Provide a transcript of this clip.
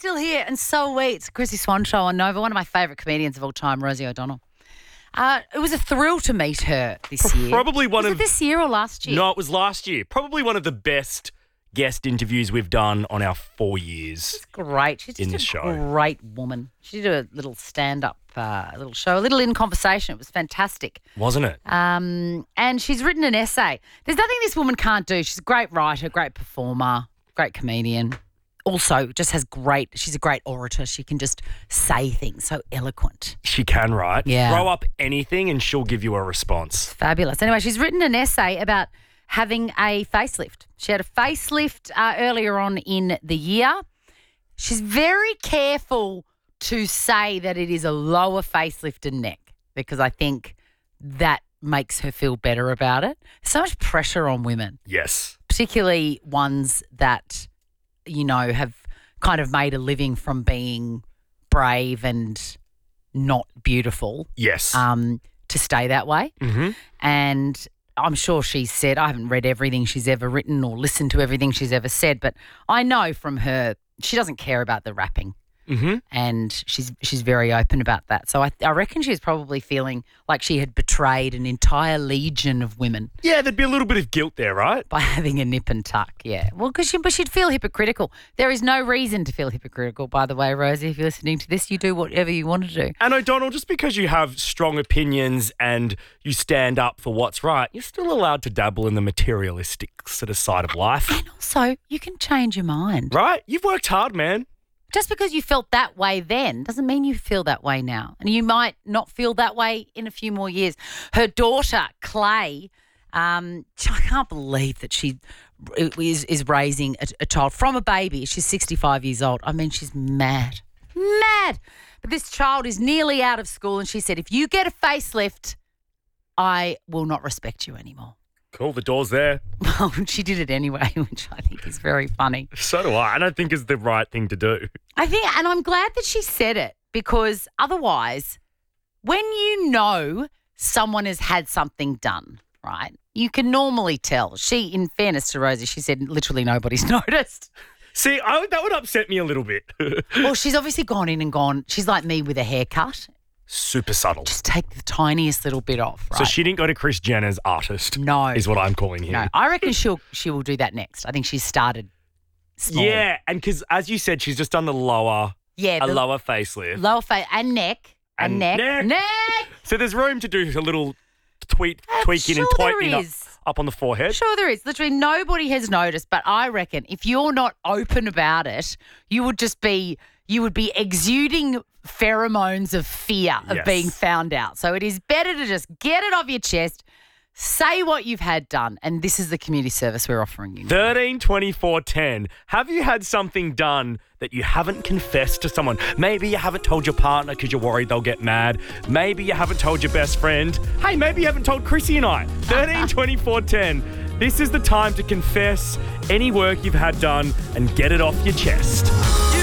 still here, and so are we. It's Chrissy Swan Show on Nova, one of my favourite comedians of all time, Rosie O'Donnell. It was a thrill to meet her this year. Probably was it this year or last year? No, it was last year. Probably one of the best guest interviews we've done on our 4 years. It's great. She's in just the a show. great woman. She did a little stand-up, little show, a little in conversation. It was fantastic. Wasn't it? And she's written an essay. There's nothing this woman can't do. She's a great writer, great performer, great comedian. Also, just she's a great orator. She can just say things so eloquent. She can, right? Yeah. Throw up anything and she'll give you a response. Fabulous. Anyway, she's written an essay about having a facelift. She had a facelift earlier on in the year. She's very careful to say that it is a lower facelift and neck because I think that makes her feel better about it. So much pressure on women. Yes. Particularly ones that, have kind of made a living from being brave and not beautiful. Yes. To stay that way. Mm-hmm. And I'm sure she said, I haven't read everything she's ever written or listened to everything she's ever said, but I know from her she doesn't care about the rapping. Mm-hmm. And she's very open about that. So I reckon she was probably feeling like she had betrayed an entire legion of women. Yeah, there'd be a little bit of guilt there, right? By having a nip and tuck, yeah. Well, but she'd feel hypocritical. There is no reason to feel hypocritical, by the way, Rosie. If you're listening to this, you do whatever you want to do. And O'Donnell, just because you have strong opinions and you stand up for what's right, you're still allowed to dabble in the materialistic sort of side of life. And also, you can change your mind. Right? You've worked hard, man. Just because you felt that way then doesn't mean you feel that way now. And you might not feel that way in a few more years. Her daughter, Clay, I can't believe that she is raising a child from a baby. She's 65 years old. I mean, she's mad. Mad. But this child is nearly out of school and she said, if you get a facelift, I will not respect you anymore. Cool, the door's there. Well, she did it anyway, which I think is very funny. So do I. I don't think it's the right thing to do. I think, and I'm glad that she said it because otherwise, when you know someone has had something done, right, you can normally tell. In fairness to Rosie, she said literally nobody's noticed. See, that would upset me a little bit. Well, she's obviously gone in and gone, she's like me with a haircut. Super subtle. Just take the tiniest little bit off, right? So she didn't go to Kris Jenner's artist. No. Is what I'm calling here. No, I reckon she will do that next. I think she's started small. Yeah, and because as you said, she's just done the lower facelift. Lower face and neck. And neck. So there's room to do a little tweaking and tightening up on the forehead. Sure there is. Literally nobody has noticed, but I reckon if you're not open about it, you would be exuding pheromones of fear of being found out. So it is better to just get it off your chest, say what you've had done, and this is the community service we're offering you. 13 24 10. Have you had something done that you haven't confessed to someone? Maybe you haven't told your partner because you're worried they'll get mad. Maybe you haven't told your best friend. Hey, maybe you haven't told Chrissy and I. 13 24 10. This is the time to confess any work you've had done and get it off your chest.